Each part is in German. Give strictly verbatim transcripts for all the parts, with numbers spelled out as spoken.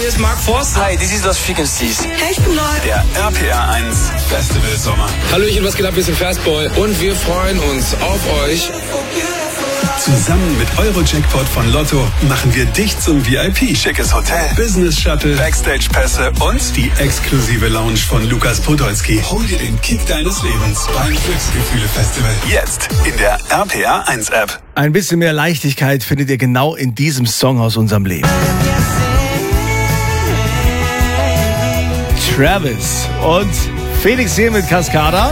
hier ist Mark Forster. Hi, this is Lost Frequencies. Hey, ich bin neu. Der R P R eins Festival Sommer. Hallöchen, was geht ab? Wir sind Fastboy und wir freuen uns auf euch. Zusammen mit Euro-Jackpot von Lotto machen wir dich zum V I P. Schickes Hotel, Business Shuttle, Backstage-Pässe und die exklusive Lounge von Lukas Podolski. Hol dir den Kick deines Lebens beim Glücksgefühle-Festival. Jetzt in der R P R eins App. Ein bisschen mehr Leichtigkeit findet ihr genau in diesem Song aus unserem Leben. Travis und Felix hier mit Cascada.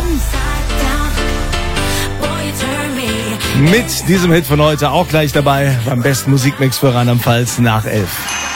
Mit diesem Hit von heute auch gleich dabei beim besten Musikmix für Rheinland-Pfalz nach elf.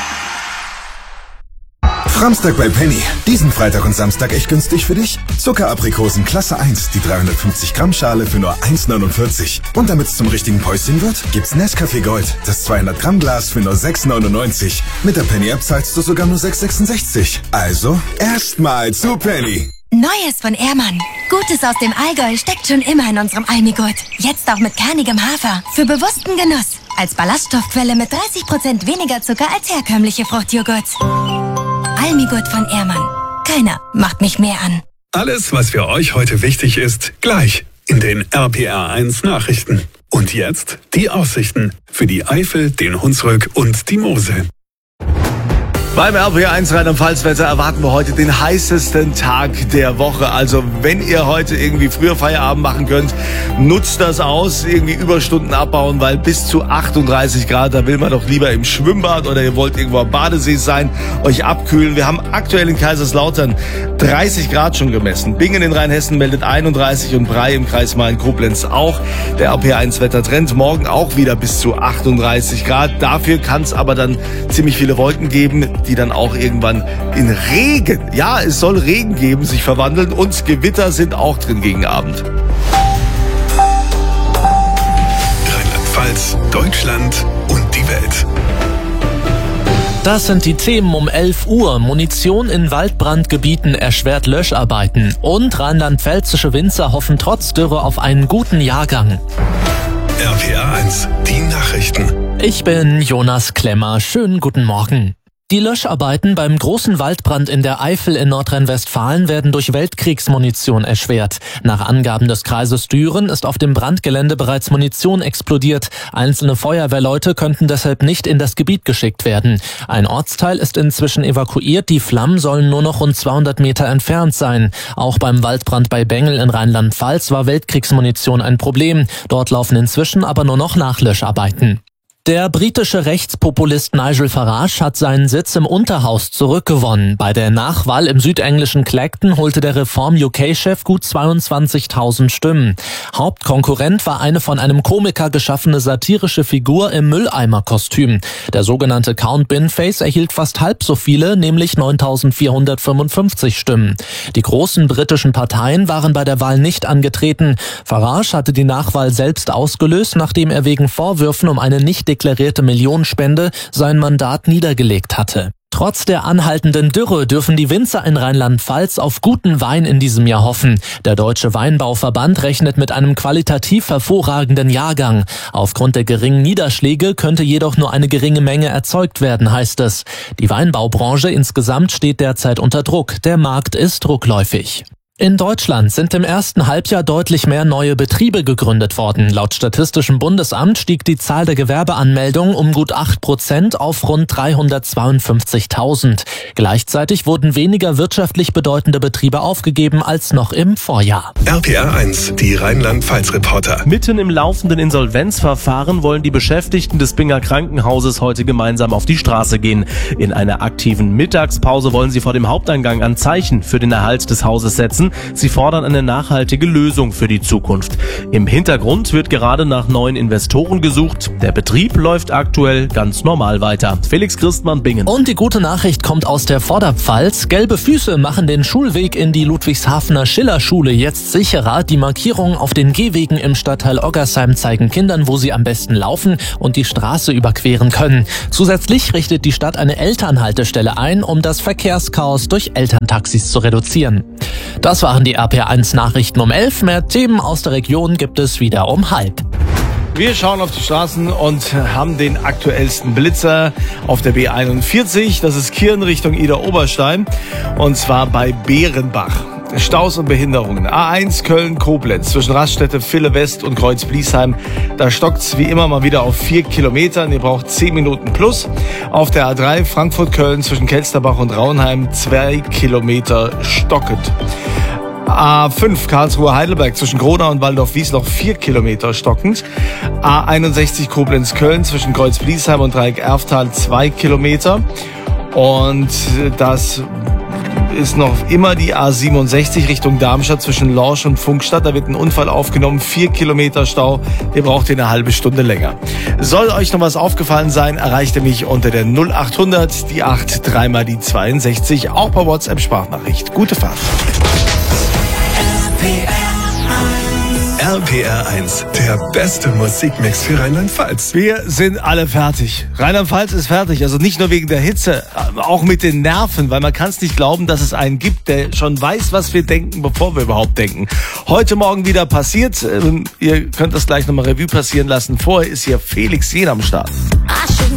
Samstag bei Penny. Diesen Freitag und Samstag echt günstig für dich? Zuckeraprikosen Klasse eins, die dreihundertfünfzig Gramm Schale für nur eins neunundvierzig. Und damit es zum richtigen Päuschen wird, gibt's Nescafé Gold, das zweihundert Gramm Glas für nur sechs neunundneunzig. Mit der Penny-App zahlst du sogar nur sechs sechsundsechzig. Also, erstmal zu Penny. Neues von Ehrmann. Gutes aus dem Allgäu steckt schon immer in unserem Almigurt. Jetzt auch mit kernigem Hafer. Für bewussten Genuss. Als Ballaststoffquelle mit dreißig Prozent weniger Zucker als herkömmliche Fruchtjoghurts. Almigurt von Ehrmann. Keiner macht mich mehr an. Alles, was für euch heute wichtig ist, gleich in den R P R eins Nachrichten. Und jetzt die Aussichten für die Eifel, den Hunsrück und die Mosel. Beim R P R eins Rheinland-Pfalz-Wetter erwarten wir heute den heißesten Tag der Woche. Also wenn ihr heute irgendwie früher Feierabend machen könnt, nutzt das aus, irgendwie Überstunden abbauen, weil bis zu achtunddreißig Grad, da will man doch lieber im Schwimmbad oder ihr wollt irgendwo am Badesee sein, euch abkühlen. Wir haben aktuell in Kaiserslautern dreißig Grad schon gemessen. Bingen in Rheinhessen meldet einunddreißig und Bray im Kreis Main-Koblenz auch. Der R P R eins Wettertrend morgen auch wieder bis zu achtunddreißig Grad. Dafür kann es aber dann ziemlich viele Wolken geben, die dann auch irgendwann in Regen, ja, es soll Regen geben, sich verwandeln und Gewitter sind auch drin gegen Abend. Rheinland-Pfalz, Deutschland und die Welt. Das sind die Themen um elf Uhr. Munition in Waldbrandgebieten erschwert Löscharbeiten. Und rheinland-pfälzische Winzer hoffen trotz Dürre auf einen guten Jahrgang. R P R eins, die Nachrichten. Ich bin Jonas Klemmer. Schönen guten Morgen. Die Löscharbeiten beim großen Waldbrand in der Eifel in Nordrhein-Westfalen werden durch Weltkriegsmunition erschwert. Nach Angaben des Kreises Düren ist auf dem Brandgelände bereits Munition explodiert. Einzelne Feuerwehrleute könnten deshalb nicht in das Gebiet geschickt werden. Ein Ortsteil ist inzwischen evakuiert. Die Flammen sollen nur noch rund zweihundert Meter entfernt sein. Auch beim Waldbrand bei Bengel in Rheinland-Pfalz war Weltkriegsmunition ein Problem. Dort laufen inzwischen aber nur noch Nachlöscharbeiten. Der britische Rechtspopulist Nigel Farage hat seinen Sitz im Unterhaus zurückgewonnen. Bei der Nachwahl im südenglischen Clacton holte der Reform-U K-Chef gut zweiundzwanzigtausend Stimmen. Hauptkonkurrent war eine von einem Komiker geschaffene satirische Figur im Mülleimer-Kostüm. Der sogenannte Count Binface erhielt fast halb so viele, nämlich neuntausendvierhundertfünfundfünfzig Stimmen. Die großen britischen Parteien waren bei der Wahl nicht angetreten. Farage hatte die Nachwahl selbst ausgelöst, nachdem er wegen Vorwürfen um eine nicht deklarierte Millionenspende sein Mandat niedergelegt hatte. Trotz der anhaltenden Dürre dürfen die Winzer in Rheinland-Pfalz auf guten Wein in diesem Jahr hoffen. Der Deutsche Weinbauverband rechnet mit einem qualitativ hervorragenden Jahrgang. Aufgrund der geringen Niederschläge könnte jedoch nur eine geringe Menge erzeugt werden, heißt es. Die Weinbaubranche insgesamt steht derzeit unter Druck. Der Markt ist rückläufig. In Deutschland sind im ersten Halbjahr deutlich mehr neue Betriebe gegründet worden. Laut Statistischem Bundesamt stieg die Zahl der Gewerbeanmeldungen um gut acht Prozent auf rund dreihundertzweiundfünfzigtausend. Gleichzeitig wurden weniger wirtschaftlich bedeutende Betriebe aufgegeben als noch im Vorjahr. R P R eins, die Rheinland-Pfalz-Reporter. Mitten im laufenden Insolvenzverfahren wollen die Beschäftigten des Binger Krankenhauses heute gemeinsam auf die Straße gehen. In einer aktiven Mittagspause wollen sie vor dem Haupteingang ein Zeichen für den Erhalt des Hauses setzen. Sie fordern eine nachhaltige Lösung für die Zukunft. Im Hintergrund wird gerade nach neuen Investoren gesucht. Der Betrieb läuft aktuell ganz normal weiter. Felix Christmann, Bingen. Und die gute Nachricht kommt aus der Vorderpfalz. Gelbe Füße machen den Schulweg in die Ludwigshafener Schillerschule jetzt sicherer. Die Markierungen auf den Gehwegen im Stadtteil Oggersheim zeigen Kindern, wo sie am besten laufen und die Straße überqueren können. Zusätzlich richtet die Stadt eine Elternhaltestelle ein, um das Verkehrschaos durch Elterntaxis zu reduzieren. Das waren die R P R eins Nachrichten um elf. Mehr Themen aus der Region gibt es wieder um halb. Wir schauen auf die Straßen und haben den aktuellsten Blitzer auf der B einundvierzig. Das ist Kirn Richtung Idar-Oberstein und zwar bei Bärenbach. Staus und Behinderungen. A eins Köln-Koblenz zwischen Raststätte Ville West und Kreuz-Bliesheim. Da stockt's wie immer mal wieder auf vier Kilometern. Ihr braucht zehn Minuten plus. Auf der A drei Frankfurt-Köln zwischen Kelsterbach und Raunheim zwei Kilometer stockend. A fünf Karlsruhe-Heidelberg zwischen Gronau und Waldorf-Wiesloch vier Kilometer stockend. A einundsechzig Koblenz-Köln zwischen Kreuz-Bliesheim und Dreieck-Erftal zwei Kilometer. Und das ist noch immer die A siebenundsechzig Richtung Darmstadt zwischen Lorsch und Funkstadt. Da wird ein Unfall aufgenommen, vier Kilometer Stau. Ihr braucht eine halbe Stunde länger. Soll euch noch was aufgefallen sein, erreicht ihr mich unter der null achthundert, die acht, dreimal die zweiundsechzig, auch per WhatsApp-Sprachnachricht. Gute Fahrt. R P R eins, der beste Musikmix für Rheinland-Pfalz. Wir sind alle fertig. Rheinland-Pfalz ist fertig. Also nicht nur wegen der Hitze, auch mit den Nerven, weil man kann es nicht glauben, dass es einen gibt, der schon weiß, was wir denken, bevor wir überhaupt denken. Heute Morgen wieder passiert. Ihr könnt das gleich nochmal Revue passieren lassen. Vorher ist hier Felix Jähn am Start.